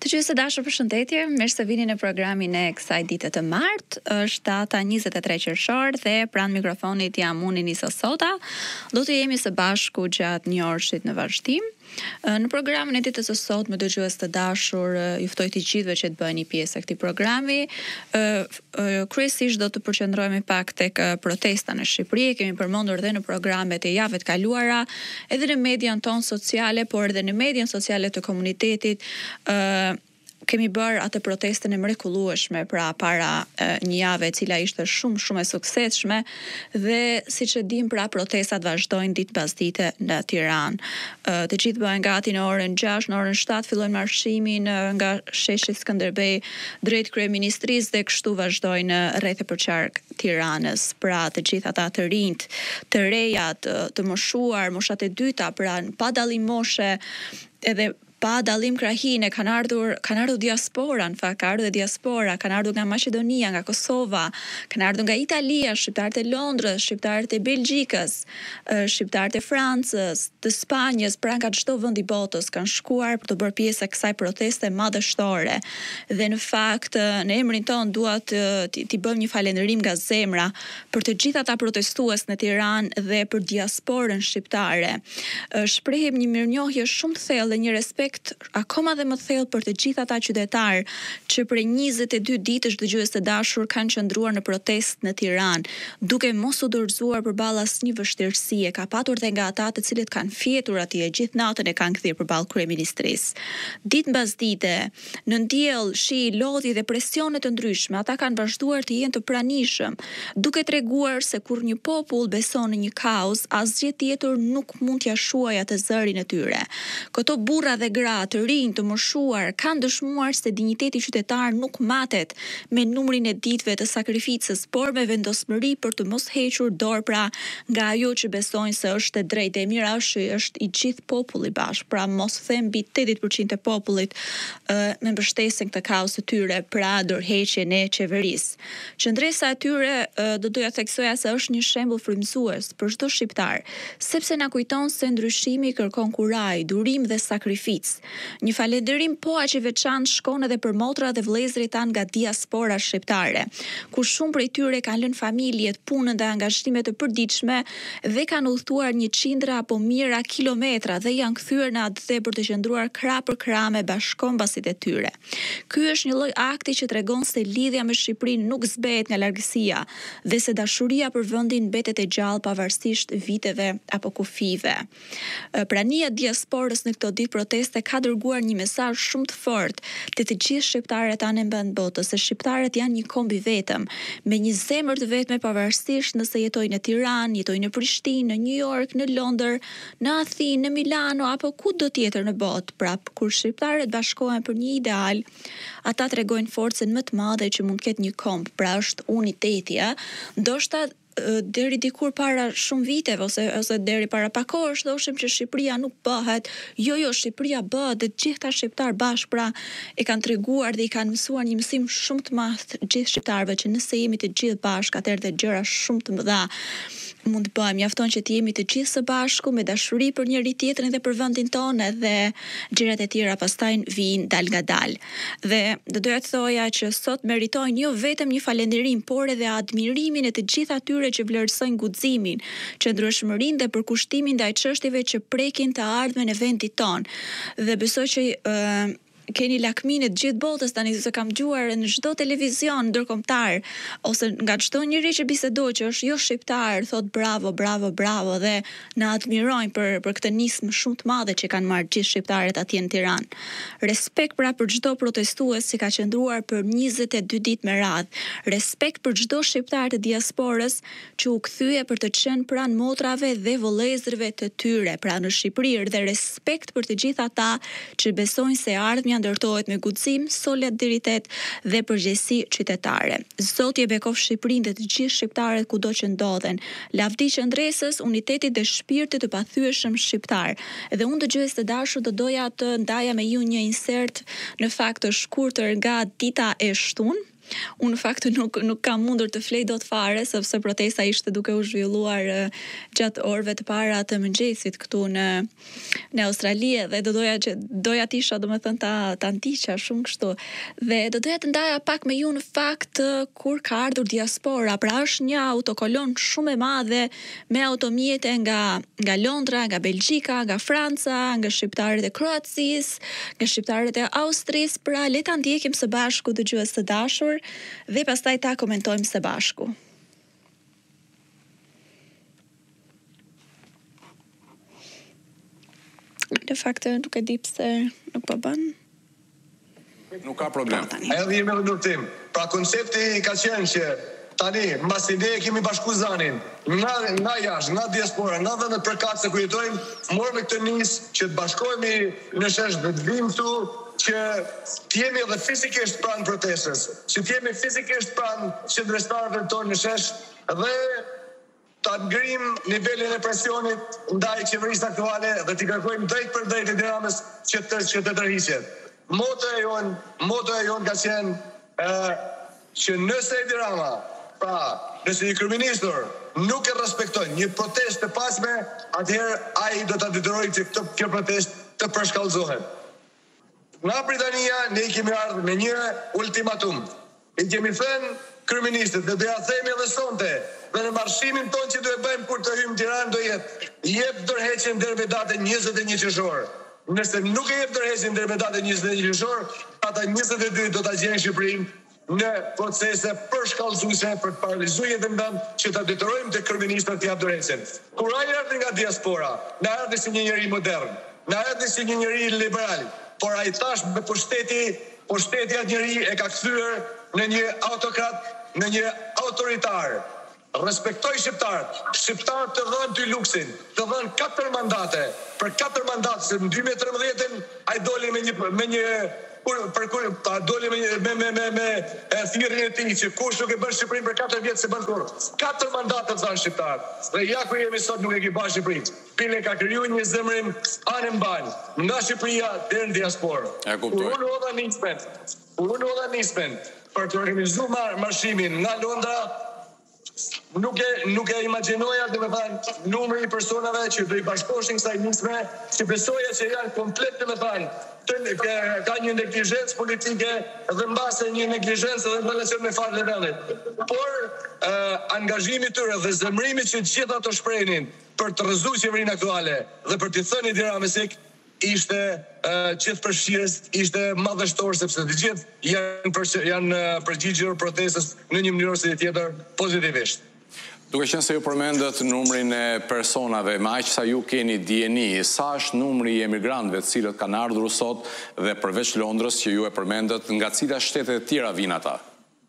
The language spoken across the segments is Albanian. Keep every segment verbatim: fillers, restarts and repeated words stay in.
Të gjithë së dashur, përshëndetje, mirë se vini në programin e kësaj dite të martë. Është data njëzet e tre qershor dhe pranë mikrofonit jam unë Nisa Sota. Do të jemi së bashku gjatë një orëshit në vazhdim. Në programin e ditës së sotme, dëgjues të dashur, ju ftoj të gjithëve që të bëni pjesë e këtij programi. Kryesisht do të përqendrohemi pak tek protesta në Shqipëri. Kemi përmendur edhe në programet e javëve të kaluara, edhe në median tonë sociale, por edhe në median sociale të komunitetit. Kemi bërë atë protestën e mrekullueshme pra para e, një jave e cila ishte shumë shumë e suksesshme dhe siç e dim pra protestat vazhdojnë ditë pas dite në Tiranë. Të gjithë bëhen gati në orën gjashtë, në orën shtatë fillojnë marshimin nga sheshi Skënderbej drejt kryeministrisë dhe kështu vazhdojnë rreth e përqark Tiranës. Pra të gjithë ata të rinjt, të rejat, të, të moshuar, moshat e dyta, pra pa dallim moshe edhe pa dallim krahine, kanë ardhur, kanë ardhur diaspora, në fakt ka ardhur diaspora, kanë ardhur nga Maqedonia, nga Kosova, kanë ardhur nga Italia, shqiptarët e Londrës, shqiptarët e Belgjikës, shqiptarët e Francës, të Spanjës, pra nga çdo vend i botës kanë shkuar për të bërë pjesë e kësaj proteste madhështore. Dhe në fakt, në emrin ton dua të t'i bëjmë një falënderim nga zemra për të gjithë ata protestues në Tiranë dhe për diasporën shqiptare. Shprehim një mirënjohje shumë të thellë dhe një respekt akoma dhe më thellë për të gjithë ata qytetarë që për njëzet e dy ditësh dëgjues të dashur kanë qëndruar në protest në Tiranë, duke mos u dorëzuar përballë asnjë vështirësie. Ka patur dhe nga ata të cilët kanë fjetur atje gjithë natën e kanë kthyer përballë kryeministrisë. Ditë mbas dite, në diell, shi, lodhje dhe presione të ndryshme, ata kanë vazhduar të jenë të pranishëm, duke treguar se kur një popull beson në një kauzë, asgjë tjetër nuk mund t'ia shuajë atë zërin e tyre. Këto burra dhe gra të rinj të moshuar kanë dëshmuar se dinjiteti qytetar nuk matet me numrin e ditëve të sakrificës, por me vendosmëri për të mos hequr dorë pra nga ajo që besojnë se është e drejtë. E mira është është i gjithë populli bashkë, pra mos them mbi tetëdhjetë përqind e popullit uh, me mbështesjen këtë kauzë të tyre pra dorëheqjen e qeverisë. Qëndresa e tyre uh, do doja theksoja se është një shembull frymëzues për çdo shqiptar, sepse na kujton se ndryshimi kërkon kuraj, durim dhe sakrificë. Një falënderim po aq i veçantë shkon edhe për motrat dhe vëllezërit tanë nga diaspora shqiptare, ku shumë prej tyre kanë lënë familjet, punën dhe angazhime të përditshme dhe kanë udhëtuar një qindra apo mijëra kilometra dhe janë kthyer në atë për të qëndruar krah për krah me bashkombasit e tyre. Ky është një lloj akti që tregon se lidhja me Shqipërinë nuk zbehet nga largësia dhe se dashuria për vendin mbetet e gjallë pavarësisht viteve apo kufive. Prania e diasporës në këto ditë proteste ka dërguar një mesazh shumë të fortë te të gjithë shqiptarët anë mban botës, se shqiptarët janë një komb i vetëm, me një zemër të vetme pavarësisht nëse jetojnë në Tiranë, jetojnë në Prishtinë, në New York, në Londër, në Athinë, në Milano apo kudo tjetër në botë. Pra, kur shqiptarët bashkohen për një ideal, ata tregojnë forcën më të madhe që mund të ketë një komb, pra është uniteti, ëh. Ndoshta deri dikur para shumë viteve ose ose deri para pak kohësh thoshim që Shqipëria nuk bëhet. Jo, jo, Shqipëria bëhet dhe të gjitha shqiptar bashkë pra e kanë treguar dhe i kanë mësuar një mësim shumë të madh gjithë shqiptarëve që nëse jemi të gjithë bashkë, atëherë dhe gjëra shumë të mëdha mund të bëjmë. Mjafton që të jemi të gjithë së bashku me dashuri për njëri tjetrin dhe për vendin tonë dhe gjërat e tjera pastaj vijnë dal nga dal. Dhe do doja të thoja që sot meritojnë jo vetëm një falënderim, por edhe admirimin e të gjithë atyre që vlerësojnë guximin, qëndrueshmërinë dhe përkushtimin ndaj çështjeve që prekin të ardhmen e vendit tonë. Dhe besoj që uh, keni lakminë të gjithë botës tani se kam dëgjuar në çdo televizion ndërkombëtar ose nga çdo njeri që bisedoj që është jo shqiptar, thot bravo, bravo, bravo dhe na admirojnë për për këtë nismë shumë të madhe që kanë marrë gjithë shqiptarët atje në Tiranë. Respekt pra për çdo protestues që ka qëndruar për njëzet e dy ditë me radhë. Respekt për çdo shqiptar të diasporës që u kthye për të qenë pranë motrave dhe vëllezërve të tyre pra në Shqipëri, dhe respekt për të gjithë ata që besojnë se ardhmja ndërtohet me guxim, solidaritet dhe përgjegjësi qytetare. Zoti e bekof Shqipërinë dhe të gjithë shqiptarët kudo që ndodhen. Lavdi qëndresës, unitetit dhe shpirtit të pathyeshëm shqiptar. Dhe unë dëgjues të dashur do doja të ndaja me ju një insert në fakt të shkurtër nga dita e shtunë. Unë në fakt nuk, nuk kam mundur të flej dot fare, sepse protesta ishte duke u zhvilluar uh, gjatë orëve të para të mëngjesit këtu në, në Australi, dhe do doja, që, doja t'isha do me thënë ta, ta ndiqa shumë kështu. Dhe do doja të ndaja pak me ju në fakt uh, kur ka ardhur diaspora, pra është një autokolon shumë e madhe me automjete nga, nga Londra, nga Belgjika, nga Franca, nga shqiptarët e Kroacisë, nga shqiptarët e Austrisë, pra le ta ndjekim së bashku dëgjues të dashur dhe pastaj ta komentojmë së bashku. Në fakt nuk e di pse nuk po bën. Nuk ka problem. Edhe jemi në ndërtim. Pra koncepti ka qenë që tani, mbas ide e kemi bashku zanin, nga, nga jashtë, nga diaspora, nga vendet përkatëse ku jetojmë, morëm këtë nis që të bashkohemi në shesh dhe të vim këtu, që t'jemi edhe fizikisht pranë protestës, që t'jemi fizikisht pranë qendrështarëve tonë në shesh dhe ta ngrim nivelin e presionit ndaj qeverisë aktuale dhe t'i kërkojmë drejt për drejt Edi Ramës që të që të tërhiqet. Motoja jon, motoja jon ka qenë uh, që nëse Edi Rama, pra nëse një kryeministër nuk e respekton një protestë të pasme, atëherë ai do ta detyrojë që këtë kjo protestë të përshkallëzohet. Nga Britania ne i kemi ardhur me një ultimatum. I kemi thënë kryeministit dhe do ja themi edhe sonte, dhe në marshimin tonë që do e bëjmë kur të hyjmë në Tiranë do jetë jep ndërheqjen deri me datën njëzet e një qershor. Nëse nuk e jep ndërheqjen deri me datën njëzet e një qershor, ata njëzet e dy do ta gjejnë Shqipërinë në procese përshkallëzuese për të paralizuar jetën tonë që ta detyrojmë të kryeministët të japë ndërheqjen. Kur ai erdhi nga diaspora, na erdhi si një njerëz modern, na erdhi si një njerëz liberal. Por ai tash me pushteti, pushteti atë njeri e ka kthyer në një autokrat, në një autoritar. Respektoj shqiptarët. Shqiptarët të dhënë ty luksin, të dhënë katër mandate. Për katër mandate, se në dy mijë e tridhjetë ai doli me një me një për kur ta doli me me me me, me e thirrjen e tij që kush nuk e bën Shqipërinë për katër vjet se bën kurrë. Katër mandate të dhanë shqiptarët. Dhe ja ku jemi sot nuk e ke bën Shqipërinë. Pile ka krijuar një zemrim anë mban nga Shqipëria deri në diasporë. E kuptoj. Unë hodha nismen. Unë hodha nismen për të organizuar mar marshimin nga Londra. Nuk e nuk e imagjinoja dhe me thënë numri i personave që do i bashkoheshin kësaj nisme, që besoja që janë komplet dhe me thënë të ka një neglizhencë politike dhe mbase një neglizhencë edhe në relacion me farë të vendit. Por uh, angazhimi tyre dhe zemrimi që gjithë ato shprehin për të rrëzuar qeverinë aktuale dhe për t'i thënë Edi Ramës ishte uh, gjithë përfshirës, ishte madhështor sepse të gjithë janë për, janë uh, përgjigjur protestës në një mënyrë ose tjetër pozitivisht. Duke qenë se ju përmendët numrin e personave, me aq sa ju keni dieni, sa është numri i emigrantëve të cilët kanë ardhur sot dhe përveç Londrës që ju e përmendët, nga cilat shtete të tjera vinë ata?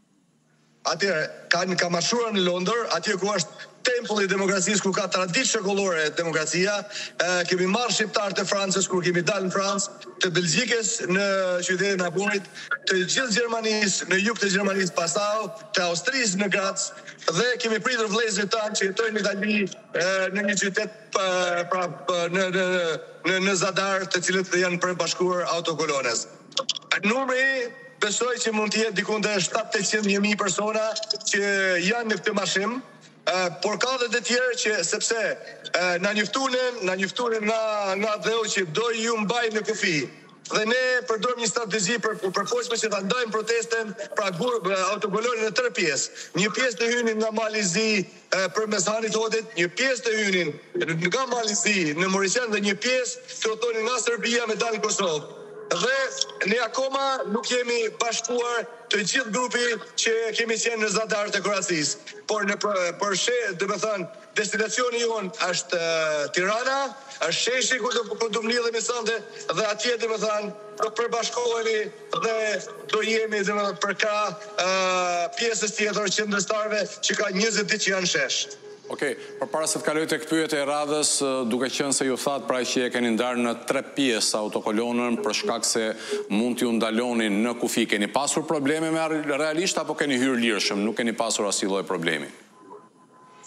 Atëherë, kanë ka mashuar në Londër, atje ku është tempulli i demokracisë, ku ka traditë shekullore demokracia, e, kemi marrë shqiptarë të Francës, kur kemi dalë në Francë, të Belgjikës në qytetin e Hamburgit, të gjithë Gjermanisë në jug të Gjermanisë Passau, të Austrisë në Graz, dhe kemi pritur vëllezërit tanë që jetojnë në Itali në një qytet pra në në në në Zadar, të cilët janë përbashkuar autokolones. Numri besoj që mund të jetë diku te shtatëqind deri në një mijë persona që janë në këtë mashim. Uh, por ka dhe të tjerë që sepse uh, na njoftuan, na njoftuan nga nga dheu që do ju mbaj në kufi. Dhe ne përdorëm një strategji për përpoqësime që ta ndajmë protesten pra autokolonin në tre pjesë. Një pjesë të hynin nga Malizi uh, përmes Hanit Hodit, një pjesë të hynin nga Malizi në Maurician dhe një pjesë të udhtonin nga Serbia me dalë në Kosovë. Dhe ne akoma nuk jemi bashkuar të gjithë grupi që kemi qenë në Zadar të Kroacisë. Por në përshe, dhe me thënë, destinacioni jonë është uh, Tirana, është sheshi ku do ku do mlidhemi sonte dhe atje dhe me thënë do përbashkohemi dhe do jemi dhe me thënë për ka uh, pjesës tjetër qendrështarëve që ka njëzet që janë shesh. Okej, për para se të kaloj tek pyetja e radhës, duke qenë se ju thatë pra që e keni ndarë në tre pjesë autokolonën për shkak se mund t'ju ndalonin në kufi, keni pasur probleme me realisht apo keni hyrë lirshëm, nuk keni pasur asnjë lloj problemi?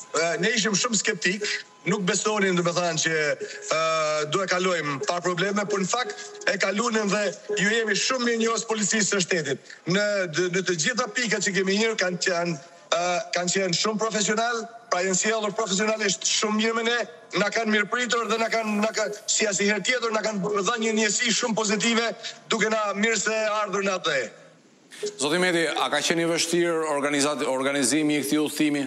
ne ishim shumë skeptik, nuk besonin dhe me thanë që uh, do e kalojmë pa probleme, por në fakt e kalunin dhe ju jemi shumë mirë njohës policisë së shtetit. Në, në të gjitha pikat që kemi njërë kanë qenë uh, kanë qenë shumë profesional, pra janë sjellur profesionalisht shumë mirë me ne, na kanë mirëpritur dhe na kanë na kanë si asnjëherë tjetër na kanë dhënë një njësi shumë pozitive, duke na mirë se ardhur në atë. Zoti Meti, a ka qenë i vështirë organizimi i këtij udhëtimi?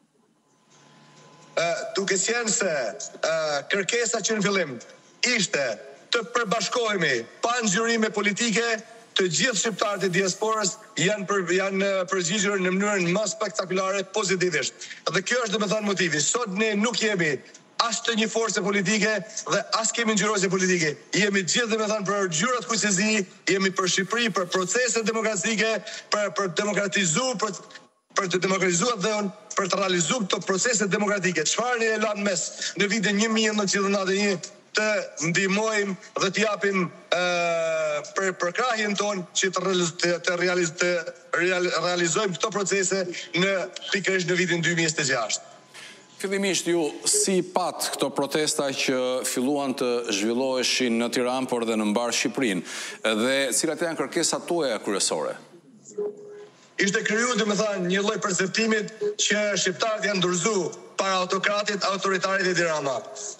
Uh, duke qenë se uh, kërkesa që në fillim ishte të përbashkohemi pa ngjyrime politike, të gjithë shqiptarët e diasporës janë për, janë përgjigjur në mënyrën më spektakolare pozitivisht. Dhe kjo është domethënë motivi. Sot ne nuk jemi as të një force politike dhe as kemi ngjyrose politike. Jemi gjithë domethënë për ngjyrat kujdesësi, jemi për Shqipëri, për procese demokratike, për për demokratizuar, për për të demokratizuar dhe unë, për të realizuar këto procese demokratike. Çfarë ne e lanë mes në vitin një mijë nëntëqind e nëntëdhjetë e një të ndihmojmë dhe të japim uh, për përkrahjen tonë që të, realiz, të, të, realiz, të real, realizojmë këto procese në pikërisht në vitin dy mijë e njëzet e gjashtë. Fillimisht ju si pat këto protesta që filluan të zhvilloheshin në Tiranë por dhe në mbar Shqipërinë dhe cilat janë kërkesat tuaja kryesore? Ishte kriju, dhe me thanë, një lloj perceptimit që shqiptarët janë dorëzuar para autokratit, autoritarit e Tirana.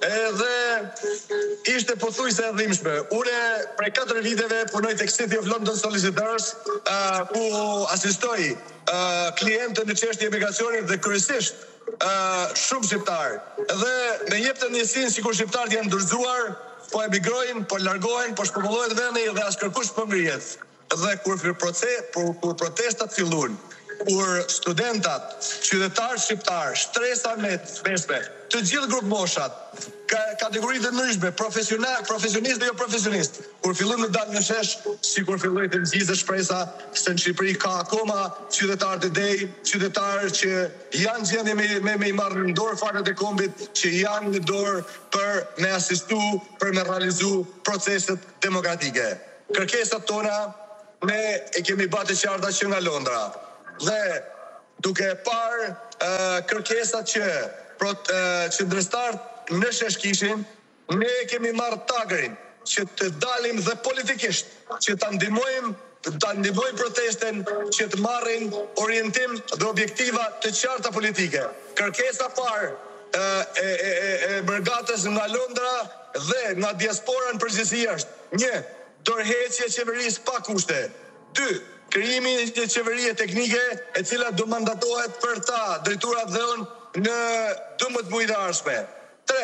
Edhe ishte pothuajse e dhimbshme. Unë prej katër viteve punoj tek City of London Solicitors, uh, ku asistoj uh, klientë në çështje emigracionit dhe kryesisht uh, shumë shqiptar. Dhe me jep të njësinë sikur shqiptarët janë dorëzuar, po emigrojnë, po largohen, po shpopullohet vendi dhe as kërkush po ngrihet. Dhe kur, proces, kur, kur protestat fillun, kur studentat, qytetarë shqiptarë, shtresa me mesme, të gjithë grupë moshat, ka, kategoritë të ndryshme, profesionist dhe jo profesionist, kur fillun në dalë në shesh, si kur fillun të nëzizë shpresa, se në Shqipëri ka akoma qytetarë të dej, qytetarë që janë gjendje me, me, me i marrë në dorë farët e kombit, që janë në dorë për me asistu, për me realizu proceset demokratike. Kërkesat tona, ne e kemi bate qarta që nga Londra dhe duke parë uh, kërkesat që, prot, uh, që ndërstart në shesh kishin, ne kemi marrë tagrin që të dalim dhe politikisht, që të ndihmojmë të ndihmojmë protesten, që të marrin orientim dhe objektiva të qarta politike. Kërkesa parë uh, e, e, e, e bërgatës nga Londra dhe nga diaspora në përgjithësi është një, dorëheqje qeverisë pa kushte. Dy, krijimi një qeverie teknike e cila do mandatohet për ta drejturat dhënë në dhjetë muaj të ardhshme. Tre,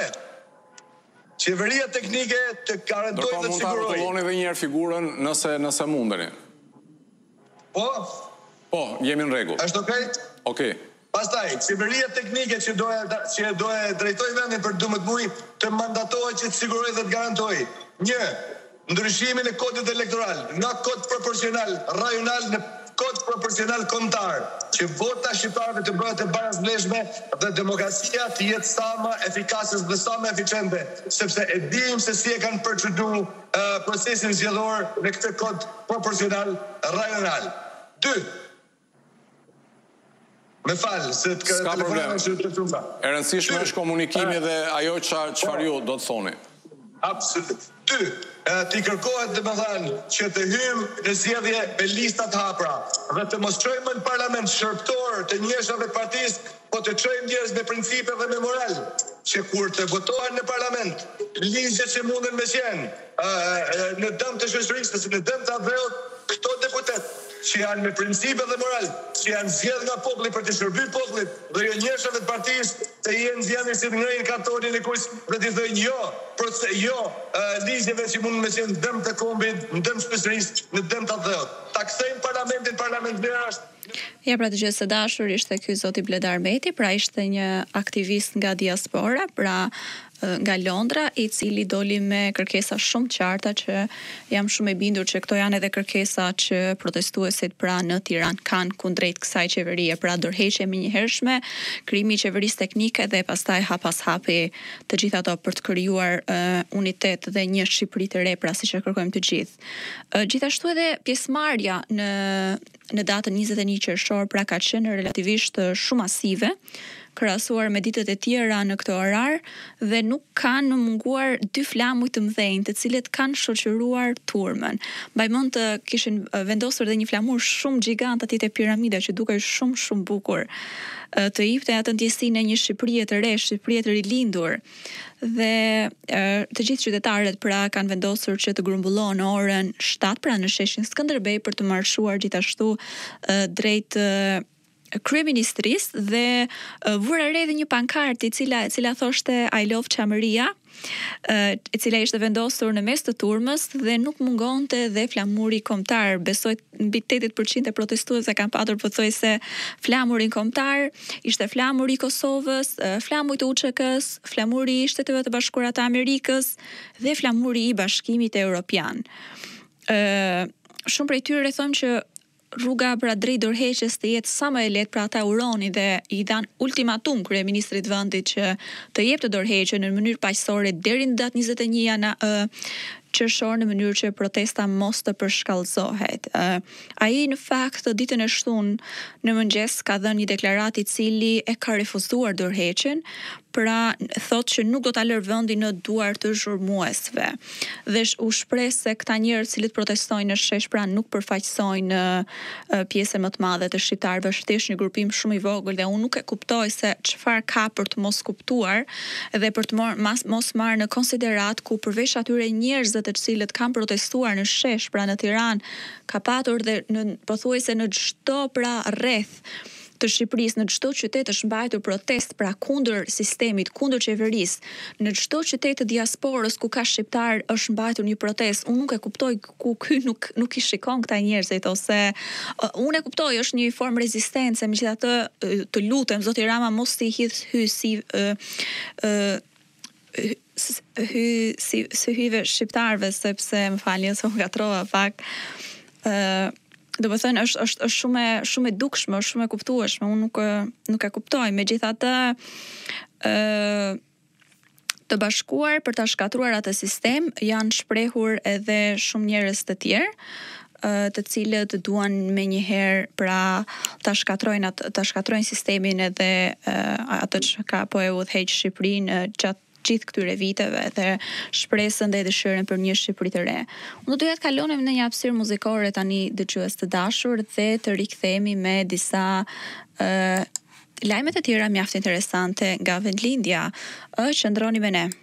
qeveria teknike të garantojë dhe të sigurojë. Mund ta rrotulloni edhe një herë figurën nëse nëse mundeni. Po? Po, jemi në rregull. Është okay? Okej. Pastaj, qeveria teknike që do e që do e drejtojë vendin për dhjetë muaj të mandatohet që të sigurojë dhe të garantojë. Një, ndryshimin e kodit elektoral nga kod proporcional rajonal në kod proporcional kombëtar, që vota shqiptarëve të bëhet e barazvleshme dhe demokracia të jetë sa më efikase dhe sa më eficiente, sepse e dim se si e kanë përçuar uh, procesin zgjedhor në këtë kod proporcional rajonal. Dy, me falë, se të telefonat është të tumba. E rëndësishme është komunikimi dhe ajo çfarë ju do të thoni. Absolut. Dy, t'i kërkohet dhe me thanë që të hymë në zgjedhje me listat hapra dhe të mos çojmë në parlament shërptor të njëshave të partisë, po të çojmë njerëz me principe dhe me moral, që kur të votohen në parlament, ligje që mundën me qenë në dëm të shoqërisë, në dëm të avreut, këto deputet që janë me principe dhe moral, që janë zgjedhur nga populli për të shërbyer popullit dhe jo njerëzve të partisë, të jenë zgjedhur si të ngrejnë kartonin e kush dhe të thënë jo, përse jo uh, ligjeve që mund me qenë dëm të kombit, në dëm shpeshërisë, në dëm të dhëut. Ta kthejmë parlamentin parlament është. Ja, pra të gjithë së dashur ishte ky zoti Bledar Meti, pra ishte një aktivist nga diaspora, pra nga Londra, i cili doli me kërkesa shumë qarta që jam shumë e bindur që këto janë edhe kërkesa që protestuesit pra në Tiranë kanë kundrejt kësaj qeverie, pra dorëheqje menjëhershme, krijimi i qeverisë teknike dhe pastaj hap pas hapi të gjitha ato për të krijuar uh, unitet dhe një Shqipëri të re, pra siç e kërkojmë të gjithë. Uh, gjithashtu edhe pjesëmarrja në në datën njëzet e një qershor pra ka qenë relativisht shumë masive. krahasuar me ditët e tjera në këtë orar dhe nuk kanë munguar dy flamuj të mëdhenj, të cilët kanë shoqëruar turmën. Mbaj mend të kishin vendosur dhe një flamur shumë gjigant aty te piramida që dukej shumë shumë bukur. Të jepte atë ndjesinë e një Shqipërie të re, Shqipërie të rilindur. Dhe të gjithë qytetarët pra kanë vendosur që të grumbullohen në orën shtatë pra në sheshin Skënderbej për të marshuar gjithashtu drejt kryeministrisë dhe vura re dhe një pankartë e cila e cila thoshte I love Çamëria, e cila ishte vendosur në mes të turmës dhe nuk mungonte dhe flamuri kombëtar. Besoj mbi tetëdhjetë përqind e protestuesve kanë patur pothuajse flamurin kombëtar, ishte flamuri i Kosovës, flamuri i U Ç K-s, flamuri i Shteteve të Bashkuara të Amerikës dhe flamuri i Bashkimit Evropian. Ë shumë prej tyre thonë që rruga pra drejt dorëheqjes të jetë sa më e lehtë, pra ata uroni dhe i dhan ultimatum kryeministrit vendit që të jepte dorëheqje në mënyrë paqësore deri në datë njëzet e një janar qershor në mënyrë që protesta mos të përshkallëzohet. Uh, ai në fakt ditën e shtunë në mëngjes ka dhënë një deklaratë i cili e ka refuzuar dorëheqjen, pra thotë që nuk do ta lër vendin në duar të zhurmuesve. Dhe u shpreh se këta njerëz që protestojnë në shesh pra nuk përfaqësojnë uh, pjesën më të madhe të shqiptarëve, është thjesht një grupim shumë i vogël dhe unë nuk e kuptoj se çfarë ka për të mos kuptuar dhe për të mor, mas, mos marrë në konsiderat ku përveç atyre njerëzve të cilët kanë protestuar në shesh pra në Tiranë, ka patur dhe në pothuajse në çdo pra rreth të Shqipërisë, në çdo qytet është mbajtur protest pra kundër sistemit, kundër qeverisë. Në çdo qytet të diasporës ku ka shqiptar është mbajtur një protestë. Unë nuk e kuptoj ku ky nuk nuk i shikon këta njerëzit ose uh, unë e kuptoj është një formë rezistence, megjithatë uh, të lutem zoti Rama mos i hidh hy si uh, uh, hy si si hyve shqiptarëve sepse më falni se u gatrova pak. ë uh, Do të thënë është është është shumë e shumë e dukshme, është shumë e kuptueshme. Unë nuk nuk e kuptoj. Megjithatë ë të bashkuar për ta shkatruar atë sistem janë shprehur edhe shumë njerëz të tjerë të cilët duan menjëherë pra ta shkatrojnë atë ta shkatrojnë sistemin edhe atë që ka po e udhëheq Shqipërinë gjatë gjithë këtyre viteve dhe shpresën dhe dëshirën për një Shqipëri të re. Unë doja të kalonim në një hapësirë muzikore tani dëgjues të dashur dhe të rikthehemi me disa uh, lajme të tjera mjaft interesante nga vendlindja. Ë qëndroni me ne.